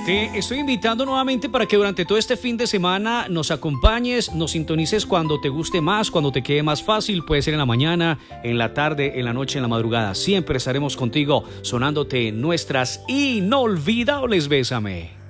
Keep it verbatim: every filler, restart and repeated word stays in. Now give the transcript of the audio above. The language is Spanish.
Te estoy invitando nuevamente para que durante todo este fin de semana nos acompañes, nos sintonices cuando te guste más, cuando te quede más fácil. Puede ser en la mañana, en la tarde, en la noche, en la madrugada. Siempre estaremos contigo sonándote nuestras inolvidables Bésame.